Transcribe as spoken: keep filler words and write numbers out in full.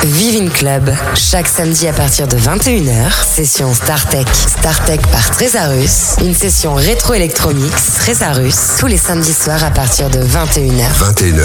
Vivin Club, chaque samedi à partir de vingt et une heures, session StarTech. StarTech par Trésarus, une session rétro-électromix Trésarus, tous les samedis soirs à partir de vingt et une heures. vingt et une heures.